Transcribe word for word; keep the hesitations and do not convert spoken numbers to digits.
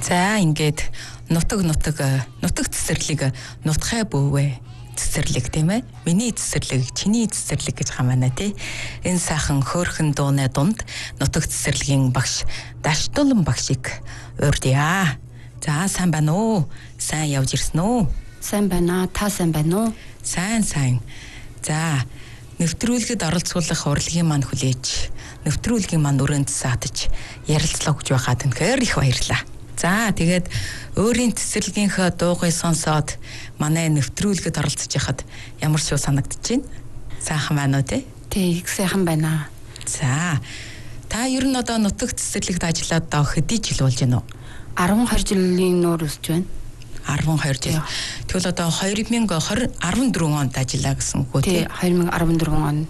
За ингээд нутаг нутаг нутаг цэцэрлэг нутхай бөвөө цэцэрлэг тийм ээ. Миний цэцэрлэг, чиний цэцэрлэг гэж хамаана тий. Энэ сайхан хөөрхөн дууны дунд нутаг цэцэрлэгийн багш Даштулан багшийг урьдъя. За сайн байна уу? Сайн явж ирсэн үү? Сайн байна. Та сайн байна уу? Сайн сайн. За нэвтрүүлгэд оролцуулах урлагийн маань хүлээж нэвтрүүлгийн маань өрөөнд саатаж ярилцлаа гэж байхад үнэхээр их баярлаа. За тэгээд өөрийн цэцэрлэгийнхээ дуугыг сонсоод манай нэвтрүүлгэд оролцож яхад ямар шүү санагдаж байна? Сайхан байна уу те? Тий, их сайхан байна. За та ер нь одоо нутаг цэцэрлэгт ажиллаад одоо хэдий жил болж байна уу? арван хоёр жилийн нуур өсөж байна. арван хоёр жил. Тэгвэл одоо две тысячи двадцать онд ажиллаа гэсэн үг үү? Тий, две тысячи двадцать четыре он.